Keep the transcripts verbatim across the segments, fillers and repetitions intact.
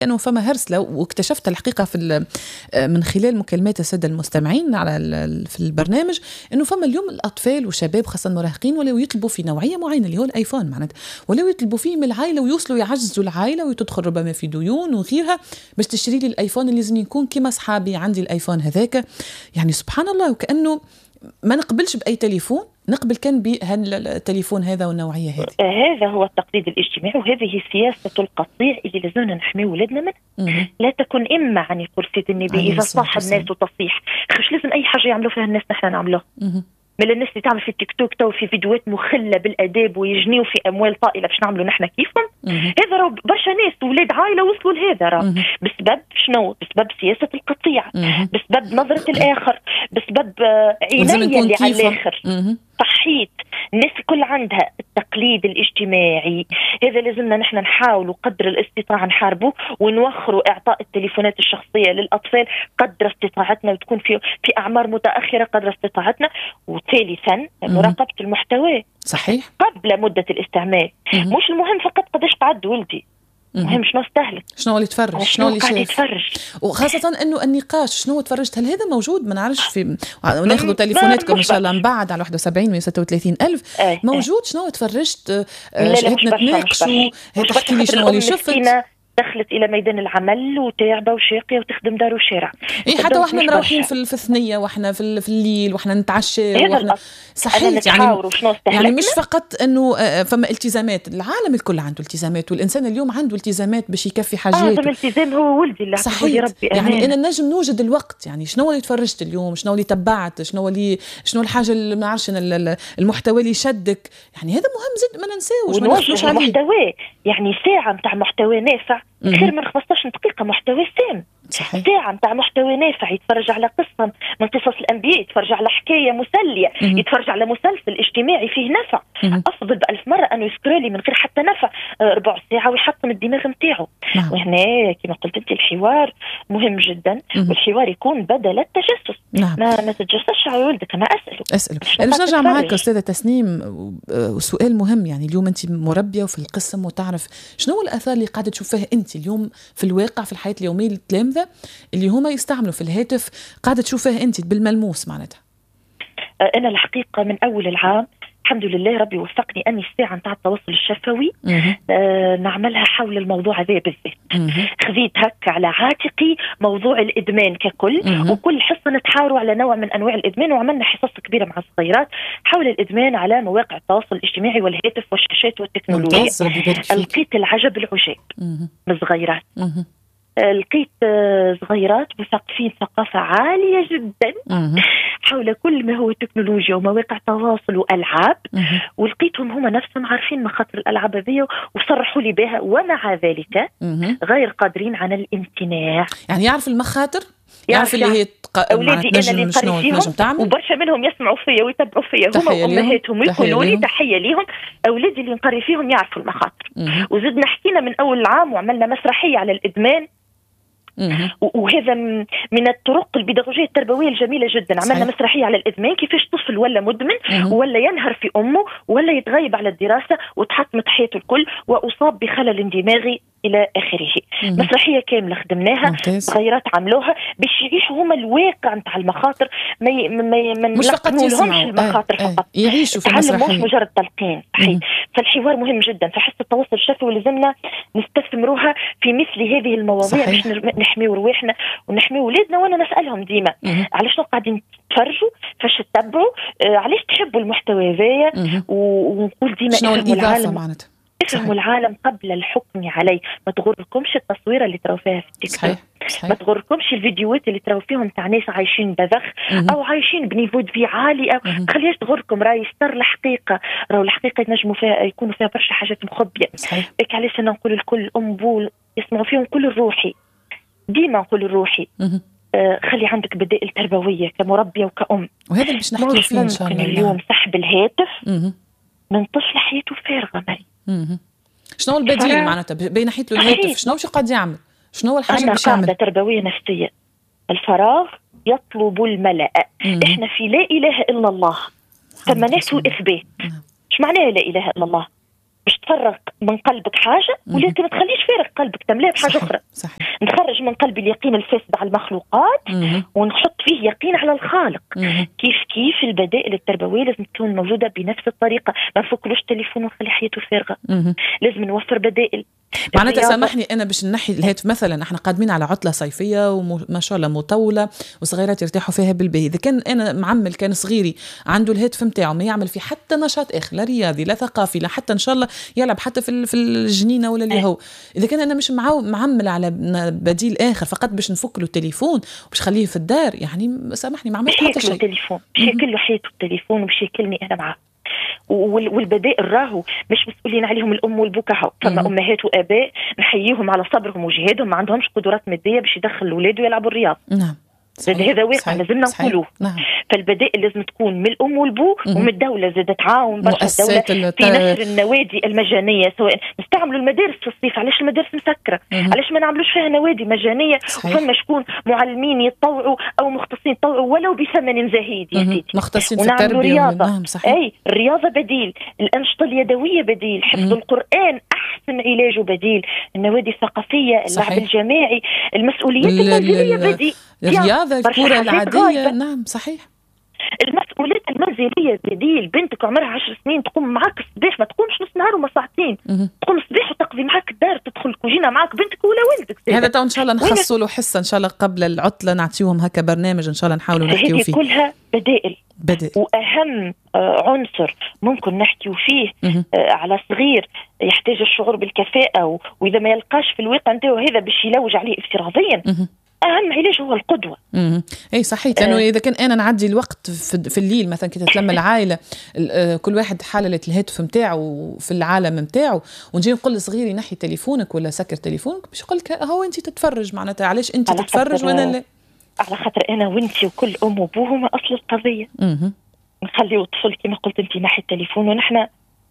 لأنه فما هرسلة واكتشفت الحقيقة في من خلال مكالمات السادة المستمعين على في البرنامج إنه فما اليوم الأطفال وشباب خاصة المراهقين ولاو يطلبوا في نوعية معينة اللي هو الآيفون معناتها، ولاو يطلبوا فيه من العائلة ويوصلوا يعجزوا العائلة وتدخل ربما في ديون وغيرها باش تشتري لي الآيفون اللي لازم يكون كما أصحابي عندي الآيفون هذاك. يعني سبحان الله، وكأنه ما نقبلش بأي تليفون، نقبل كان بالتليفون هذا والنوعية هذه. هذا هو التقليد الاجتماعي، وهذه سياسة القطيع اللي لازمنا نحمي ولادنا منه. لا تكن إما عن يقول سيد النبي إذا صاح الناس وتصيح، خش لازم أي حاجة يعملوا فيها الناس نحن نعملوها. من الناس اللي تعمل في التيك توك تو في فيديوهات مخلة بالأداب ويجنيوا في أموال طائلة باش نعملوا نحن كيفهم. هذا راه برشا ناس ولاد عائلة وصلوا لهذا راه بسبب شنو؟ بسبب سياسة القطيع، بسبب نظرة الآخر، بسبب عناية اللي على الآخر. صحيت الناس الكل عندها التقليد الاجتماعي هذا، لازمنا نحن نحاولوا قدر الاستطاعة نحاربه ونوخروا إعطاء التليفونات الشخصية للأطفال قدر استطاعتنا، وتكون في في أعمار متأخرة قدر استطاعتنا. وثالثا مراقبة المحتوى صحيح قبل مدة الاستعمال. مش المهم فقط قداش تعد ولدي، مهم شنو استهلك، شنو اللي تفرج، شنو اللي قاعد يتفرج، وخاصة انه النقاش شنو تفرجت، هل هذا موجود؟ ما نعرفش في وناخذوا تليفوناتكم ان شاء الله من بعد على واحد وسبعين وستة وثلاثين ألف أي. موجود. شنو تفرجت؟ شهدنا نتناقشوا، تحكي لي شنو اللي شفت. دخلت الى ميدان العمل وتعبه وشاقيه وتخدم دار وشارع. اي حتى واحنا مروحين في الثنيه واحنا في, في الليل واحنا نتعشى واحنا صحيح يعني, يعني مش فقط انه فما التزامات، العالم الكل عنده التزامات، والانسان اليوم عنده التزامات باش يكفي حاجاته. اه الالتزام هو ولدي اللي صحيح ربي يعني انا نجم نوجد الوقت، يعني شنو اللي تفرجت اليوم، شنو اللي تبعت، شنو اللي شنو الحاجه اللي ما عرفش المحتوى اللي شدك، يعني هذا مهم زد ما ننساوش ما نخلوش عليه. محتوى يعني ساعه نتاع محتوى نافع خير من خمسطاش دقيقة محتوى سام. صحيح. ساعة متاع محتوى نافع، يتفرج على قصة من قصص الأنبياء، يتفرج على حكاية مسلية، م- يتفرج على مسلسل اجتماعي فيه نفع. م- أفضل بألف مرة أنه يسكرولي من غير حتى نفع ربع ساعة ويحطم الدماغ متاعه. نعم. وهنا كما قلت أنت الحوار مهم جدا، م- والحوار يكون بدل التجسس. نعم. ما, ما تتجسسش على ولدك، ما أسأله أسأله. باش نرجع معاك أستاذة تسنيم، سؤال مهم. يعني اليوم أنت مربية وفي القسم وتعرف شنو الآثار اللي قاعدة تشوفها أنت اليوم في الواقع في الحياة اليومية للتلامذة اللي هما يستعملوا في الهاتف، قاعدة تشوفها أنت بالملموس معناتها؟ أنا الحقيقة من أول العام الحمد لله ربي وفقني أني الساعة نتاع التواصل الشفوي آه نعملها حول الموضوع هذا بالذات. خذيت هك على عاتقي موضوع الإدمان ككل، مه. وكل حصة نتحاوروا على نوع من أنواع الإدمان، وعملنا حصص كبيرة مع الصغيرات حول الإدمان على مواقع التواصل الاجتماعي والهاتف والشاشات والتكنولوجيا. لقيت العجب العجاب من الصغيرات. لقيت صغيرات مثقفين ثقافة عالية جدا حول كل ما هو تكنولوجيا ومواقع تواصل وألعاب، ولقيتهم هم نفسهم عارفين مخاطر الألعاب هذه وصرحوا لي بها، ومع ذلك غير قادرين على الامتناع. يعني يعرف المخاطر، يعرف اللي هي تق... أولادي أنا اللي نقري فيهم، وبرشا منهم يسمعوا فيا ويتبعوا فيا هم وأمهاتهم ويقولوا لي تحية ليهم. أولادي اللي نقري فيهم يعرفوا المخاطر. وزدنا حكينا من أول العام وعملنا مسرحية على الإدمان، وهذا من الطرق البيداغوجية التربوية الجميلة جدا. عملنا صحيح. مسرحية على الإدمان، كيفاش طفل ولا مدمن مه. ولا ينهر في أمه ولا يتغيب على الدراسة وتحطمت حياته الكل وأصاب بخلل دماغي إلى آخره. مه. مسرحية كاملة خدمناها، صغيرات عملوها باش يعيشوا هما الواقع نتاع المخاطر، ما ي... ما ي... ما نلقنولهمش المخاطر آه. فقط آه. يعيشوا في المسرحية، مش مجرد تلقين. صحيح. فالحوار مهم جدا، فحس التواصل الشفوي لازمنا نستثمروها في مثل هذه المواضيع باش نحميو رواحنا ونحميو ولادنا. وانا نسألهم ديما علاش قاعدين تتفرجوا، فاش تتبعوا، آه علاش تحبوا المحتوى هذايا، ونقول ديما شنو الإضافة معناتها، افهموا العالم قبل الحكم عليه. ما تغركمش التصويره اللي تراو فيها في التيك توك، ما تغركمش الفيديوهات اللي تراو فيهم تاع ناس عايشين بذخ او عايشين بنيفو في عالي، او خليش تغركم راهي يستر الحقيقه، راهو الحقيقه ينجموا فيها يكونوا فيها برشا حاجات مخبيه. هيك علاش انا نقول الكل ام بول يسمعوا فيهم كل الروحي، ديما نقول الروحي آه خلي عندك بدائل تربويه كمربيه وكأم. وهذا اللي باش نحكي فيه ان شاء الله اليوم. سحب الهاتف مه. من طفل حياته فارغه مري. مه. شنو البديل معناتها بين حيت له الهاتف؟ شنو شو قاعد يعمل؟ شنو الحاجه اللي باش يعمل؟ قاعده تربويه نفسيه. الفراغ يطلب الملأ. مم. احنا في لا اله الا الله، ثم نفي اثبات. ايش معناها لا اله الا الله؟ باش تفرغ من قلبك حاجة، ولكن ما تخليش فارغ قلبك تملاه بحاجة صحيح. أخرى. صحيح. نخرج من قلبي اليقين الفاسد على المخلوقات مم. ونحط فيه يقين على الخالق. مم. كيف كيف البدائل التربوية لازم تكون موجودة بنفس الطريقة، ما نفكلوش تليفون ونخلي حياته فارغة. مم. لازم نوفر بدائل. معناتها سامحني أنا باش نحي الهاتف مثلا، احنا قادمين على عطلة صيفية وما شاء الله مطولة وصغيرات يرتاحوا فيها بالباهي، إذا كان أنا معمل كان صغيري عنده الهاتف متاعه ما يعمل فيه حتى نشاط آخر، لا رياضي لا ثقافي لا حتى إن شاء الله يلعب حتى في في الجنينة ولا اللي هو، إذا كان أنا مش معه معمل على بديل آخر فقط باش نفك له التليفون وباش خليه في الدار، يعني سامحني ما عملت حتى شيء. التليفون باش ياكل له حياته التليفون وباش ياكلني أنا معاه. والبدائل راهو مش مسؤولين عليهم الام والبكاء، فما امهات واباء نحييهم على صبرهم وجهادهم، ما عندهمش قدرات ماديه باش يدخل الاولاد ويلعبوا الرياضه. نعم هذا واقع لازمنا نقولوه. نعم. فالبدائل لازم تكون من الام والبو ومن الدوله، زاد تعاون برشا الدوله في نشر النوادي المجانيه، سواء نستعملوا المدارس في الصيف، علاش المدارس مسكره؟ علاش ما نعملوش فيها نوادي مجانيه وفما شكون معلمين يتطوعوا او مختصين يتطوعوا ولو بثمن زهيد يا سيدي، مختصين في التربيه. نعم صحيح. اي الرياضه بديل، الانشطه اليدويه بديل، حفظ القران احسن علاجه بديل، النوادي الثقافيه، اللعب الجماعي، المسؤوليات المنزليه بديل، الرياضة الكرة العادية. نعم صحيح. المسؤوليات المنزلية بديل، بنتك عمرها عشر سنين تقوم معاك الصباح، ما تقومش نص نهار وما ساعتين، تقوم الصباح وتقضي معاك الدار، تدخل الكوجينة معاك بنتك ولا ولدك. هذا تو إن شاء الله نخصوا له حصة إن شاء الله قبل العطلة، نعطيهم هكا برنامج إن شاء الله نحاولوا نحكيو فيه. هذه كلها بدائل. بدائل. وأهم آه عنصر ممكن نحكيو فيه آه على صغير يحتاج الشعور بالكفاءة، وإذا ما يلقاش في الواقع نتاعو هذا باش يلوج عليه افتراضيا، أهم علاج هو القدوة. امم اي صحيح، لانه اذا كان انا نعدي الوقت في, في الليل مثلا كي تتلم العائله كل واحد حالة الهاتف نتاعو في العالم نتاعو، ونجي نقول لصغير ينحي تليفونك ولا سكر تليفونك، باش يقول لك هو انت تتفرج، معناتها علاش انت تتفرج وانا لا؟ على خاطر انا وانت وكل ام وابوه هما اصل القضيه. اها نخليو الطفل كما قلت انت ينحي التليفون، ونحن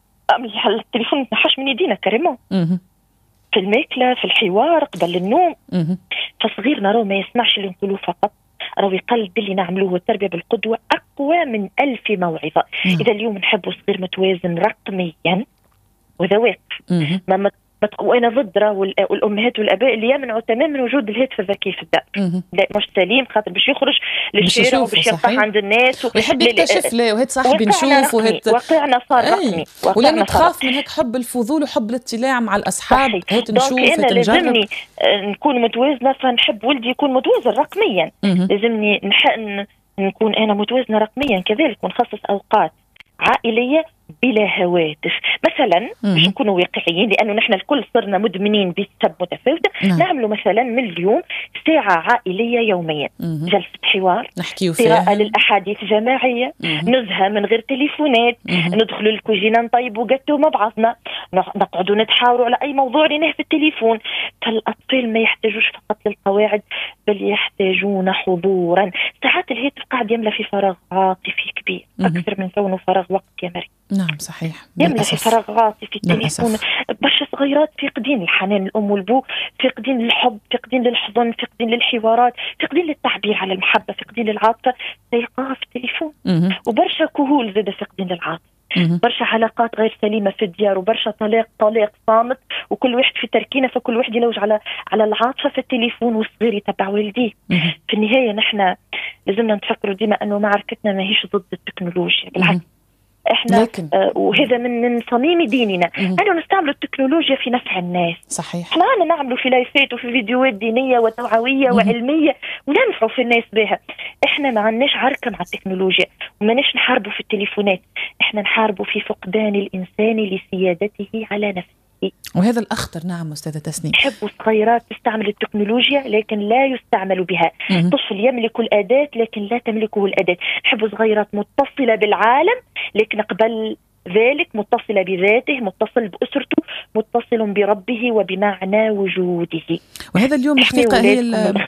التليفون ما نحاش من يدينا كريمون. اها في الماكله، في الحوار، قبل النوم. اها فصغيرنا راهو ما يسمعش اللي نقولوه فقط، راهو يقلب اللي نعملوه. التربيه بالقدوه اقوى من ألف موعظه. مم. اذا اليوم نحبوا صغير متوازن رقميا وذا واقع، ما ما وانا ضد راهو الامهات والاباء اللي يمنعوا تماما وجود الهاتف الذكي في الدار. لا مش سليم، خاطر باش يخرج للشارع وباش يلقى عند الناس ويحب يكتشف. لا وهات صاحبي نشوف وهات واقعنا صار رقمي، ولانه تخاف من هيك حب الفضول وحب الاطلاع مع الاصحاب. هات نشوف هات نجرب. لازمني نكون متوازنه، فنحب ولدي يكون متوازن رقميا. مم. لازمني نح... نكون انا متوازنه رقميا كذلك، ونخصص اوقات عائليه بلا هواتف مثلا باش نكونوا واقعيين، لانه نحن الكل صرنا مدمنين بسبب متفاوته. نعملوا مثلا من اليوم ساعه عائليه يوميا، جلسه حوار، نحكيو فيها، قراءه للاحاديث جماعيه، نزهه من غير تليفونات، ندخلوا الكوجينه نطيبوا جاتو مع بعضنا، نقعدوا نتحاوروا على اي موضوع لناه في التليفون. فالاطفال ما يحتاجوش فقط للقواعد، بل يحتاجون حضورا. ساعات الهاتف قاعد يملى في فراغ عاطفي كبير اكثر من كونه فراغ وقت يا مريم. نعم صحيح، يملى في فراغ عاطفي في التليفون. برشا صغيرات فاقدين الحنان الام والبو، فاقدين للحب، فاقدين للحضن، فاقدين للحوارات، فاقدين للتعبير على المحبه، فاقدين للعاطفه، تلقاها في التليفون. وبرشا كهول زاد فاقدين للعاطفه، برشا علاقات غير سليمه في الديار، وبرشا طلاق طلاق صامت، وكل واحد في تركينه، فكل واحد يلوج على على العاطفه في التليفون، والصغير يتبع والديه. في النهايه نحن لازمنا نتفكروا ديما انه معركتنا ماهيش ضد التكنولوجيا، بالعكس احنا لكن... آه وهذا من من صميم ديننا انه نستعملوا التكنولوجيا في نفع الناس. صحيح. احنا عنا نعملوا في لايفات وفي فيديوهات دينيه وتوعويه وعلميه وننفعوا في الناس بها. احنا ما عندناش عركه مع التكنولوجيا، وما ناش نحاربوا في التليفونات، احنا نحاربوا في فقدان الانسان لسيادته على نفسه، وهذا الأخطر. نعم أستاذة تسنيم. نحبوا صغيرات تستعمل التكنولوجيا لكن لا يستعمل بها. مم. طفل يملك الأداة لكن لا تملكه الأداة. نحبوا صغيرات متصلة بالعالم لكن قبل ذلك متصلة بذاته، متصل بأسرته، متصل بربه وبمعنى وجوده. وهذا اليوم الحقيقة هي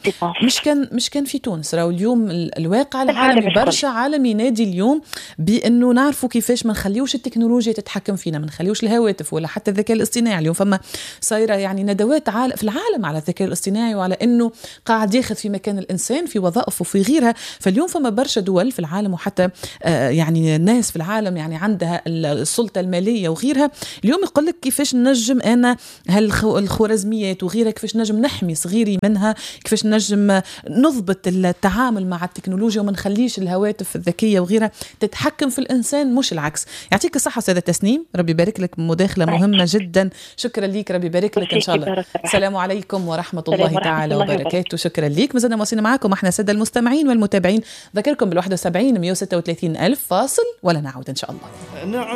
مش كان مش كان في تونس، راهو اليوم الواقع العالمي برشا عالم ينادي اليوم بأنه نعرفوا كيفاش ما نخليوش التكنولوجيا تتحكم فينا، ما نخليوش الهواتف ولا حتى الذكاء الاصطناعي. اليوم فما صايرة يعني ندوات في العالم على الذكاء الاصطناعي وعلى أنه قاعد ياخذ في مكان الإنسان في وظائف وفي غيرها. فاليوم فما برشا دول في العالم وحتى آه يعني ناس في العالم يعني عندها السلطة المالية وغيرها. اليوم يقول لك كيفاش نجم أنا هالخوارزميات وغيرها كيفاش نجم نحمي صغيري منها، كيفاش نجم نضبط التعامل مع التكنولوجيا وما نخليش الهواتف الذكية وغيرها تتحكم في الإنسان مش العكس. يعطيك الصحة سيدة تسنيم، ربي يبارك لك، مداخلة مهمة جدا، شكرا ليك، ربي يبارك لك إن شاء الله. السلام عليكم ورحمة الله تعالى وبركاته. شكرا ليك، مازلنا واصلين معاكم احنا سادة المستمعين والمتابعين. ذكركم بالواحد وسبعين مئة وستة وثلاثين ألف فاصل ولا نعود إن شاء الله.